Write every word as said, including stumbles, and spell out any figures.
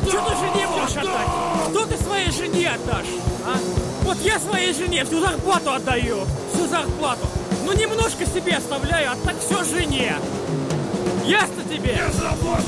Что ты жене можешь отдать? Что ты своей жене отдашь? А? Вот я своей жене всю зарплату отдаю. Всю зарплату. Ну немножко себе оставляю, а так все жене. Ясно тебе?